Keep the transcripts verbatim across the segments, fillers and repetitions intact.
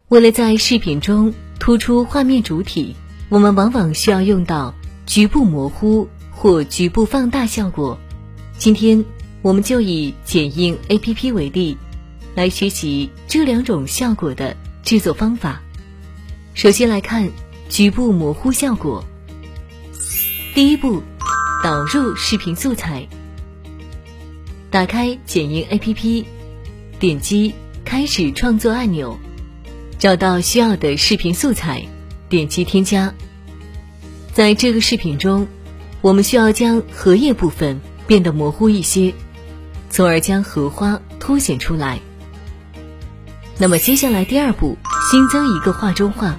为了在视频中突出画面主体，我们往往需要用到局部模糊或局部放大效果。今天我们就以剪映 A P P 为例，来学习这两种效果的制作方法。首先来看局部模糊效果。第一步，导入视频素材。打开剪映 A P P， 点击开始创作按钮，找到需要的视频素材，点击添加。在这个视频中，我们需要将荷叶部分变得模糊一些，从而将荷花凸显出来。那么接下来第二步，新增一个画中画。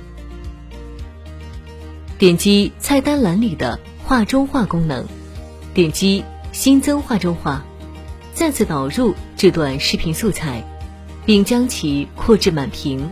点击菜单栏里的画中画功能，点击新增画中画，再次导入这段视频素材，并将其扩至满屏。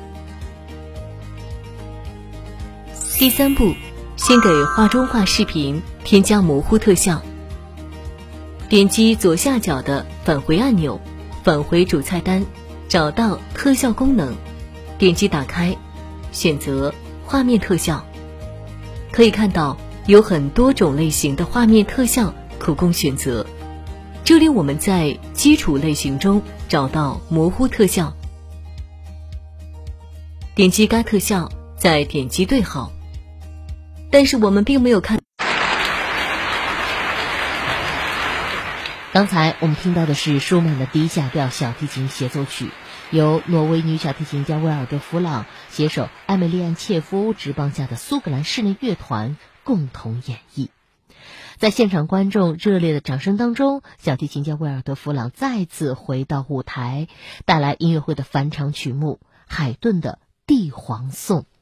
第三步，先给画中画视频添加模糊特效。点击左下角的返回按钮，返回主菜单，找到特效功能，点击打开，选择画面特效。可以看到有很多种类型的画面特效可供选择。这里我们在基础类型中找到模糊特效，点击该特效，再点击对号。但是我们并没有看。 刚才我们听到的是舒曼的 D 下调小提琴协奏曲，由挪威女小提琴家威尔德·弗朗携手艾美丽安·切夫执棒下的苏格兰室内乐团共同演绎。在现场观众热烈的掌声当中，小提琴家威尔德·弗朗再次回到舞台，带来音乐会的返场曲目《海顿的帝皇颂》。